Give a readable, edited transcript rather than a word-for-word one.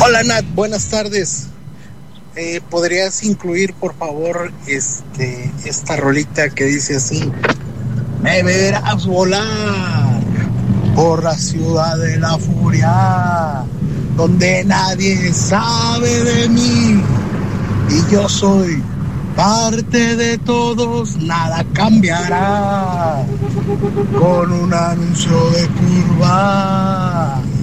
Hola Nat, buenas tardes. ¿Podrías incluir por favor esta rolita que dice así? Me verás volar por la ciudad de la furia, donde nadie sabe de mí y yo soy parte de todos, nada cambiará con un anuncio de curva.